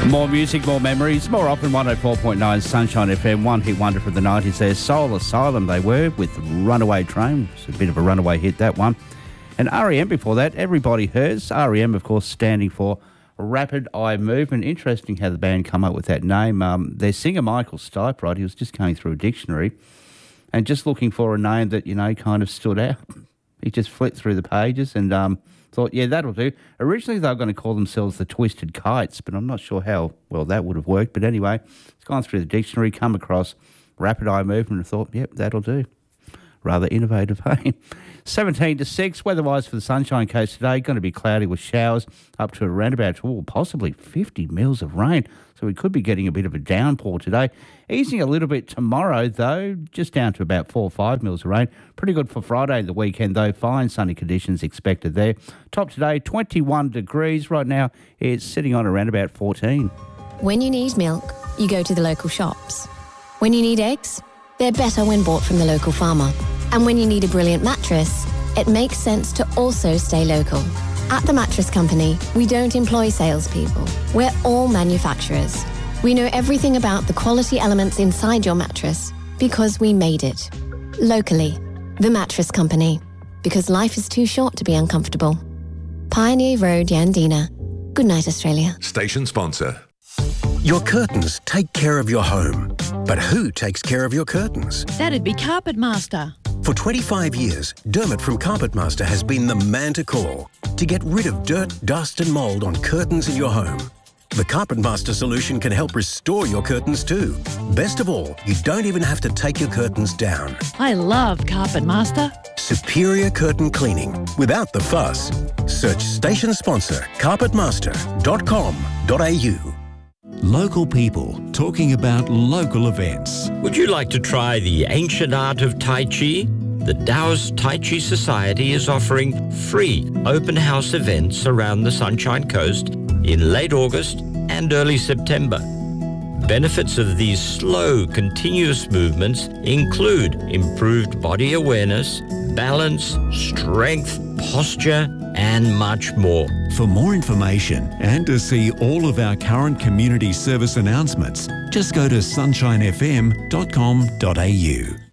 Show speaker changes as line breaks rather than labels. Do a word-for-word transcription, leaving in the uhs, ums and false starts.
More music, more memories, more often one oh four point nine Sunshine F M, one hit wonder from the nineties there. Soul Asylum they were with Runaway Train. It's a bit of a runaway hit, that one. And R E M before that, Everybody Hers. R E M, of course, standing for Rapid Eye Movement. Interesting how the band come up with that name. Um, their singer, Michael Stipe, right, he was just going through a dictionary and just looking for a name that, you know, kind of stood out. He just flipped through the pages and um, thought, yeah, that'll do. Originally, they were going to call themselves the Twisted Kites, but I'm not sure how well that would have worked. But anyway, it's gone through the dictionary, come across Rapid Eye Movement and thought, yep, that'll do. Rather innovative, hey? seventeen to six, weather-wise for the Sunshine Coast today, going to be cloudy with showers up to around about, oh, possibly fifty mils of rain. So we could be getting a bit of a downpour today. Easing a little bit tomorrow, though, just down to about four or five mils of rain. Pretty good for Friday the weekend, though. Fine sunny conditions expected there. Top today, twenty-one degrees. Right now, it's sitting on around about fourteen.
When you need milk, you go to the local shops. When you need eggs, they're better when bought from the local farmer. And when you need a brilliant mattress, it makes sense to also stay local. At The Mattress Company, we don't employ salespeople. We're all manufacturers. We know everything about the quality elements inside your mattress because we made it. Locally, The Mattress Company. Because life is too short to be uncomfortable. Pioneer Road, Yandina. Good night, Australia.
Station sponsor.
Your curtains take care of your home. But who takes care of your curtains?
That'd be Carpet Master.
For twenty-five years, Dermot from Carpet Master has been the man to call to get rid of dirt, dust and mould on curtains in your home. The Carpet Master solution can help restore your curtains too. Best of all, you don't even have to take your curtains down.
I love Carpet Master.
Superior curtain cleaning without the fuss. Search station sponsor carpet master dot com dot a u.
Local people talking about local events.
Would you like to try the ancient art of Tai Chi? The Taoist Tai Chi Society is offering free open house events around the Sunshine Coast in late August and early September. Benefits of these slow, continuous movements include improved body awareness, balance, strength, posture, and much more.
For more information and to see all of our current community service announcements, just go to sunshine f m dot com dot a u.